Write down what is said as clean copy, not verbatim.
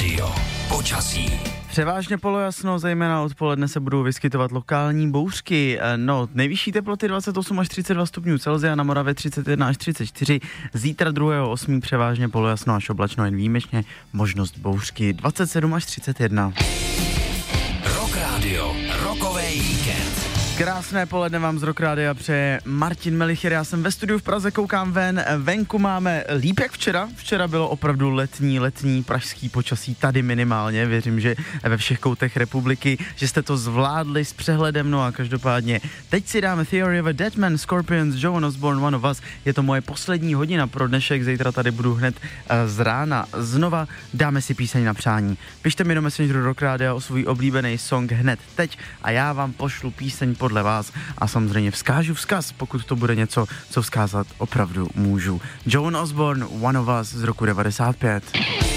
Radio. Počasí. Převážně polojasno, zejména odpoledne se budou vyskytovat lokální bouřky. No, nejvyšší teploty 28 až 32 stupňů Celsia, na Moravě 31 až 34. Zítra 2.8. převážně polojasno až oblačno, jen výjimečně možnost bouřky 27 až 31. Rock Radio. Rockový víkend. Krásné poledne vám z Rock Rádia přeje Martin Melichar, já jsem ve studiu v Praze, koukám venku máme líp jak včera. Včera bylo opravdu letní pražský počasí, tady minimálně, věřím, že ve všech koutech republiky, že jste to zvládli s přehledem, no a každopádně teď si dáme Theory of a Deadman, Scorpions, Joan Osborne, One of Us, je to moje poslední hodina pro dnešek, zítra tady budu hned z rána znova, dáme si píseň na přání. Pište mi do Messengeru Rock Rádia o svůj oblíbený song hned teď a já vám pošlu píseň podle vás a samozřejmě vzkážu vzkaz, pokud to bude něco, co vzkázat opravdu můžu. Joan Osborne, One of Us z roku 95.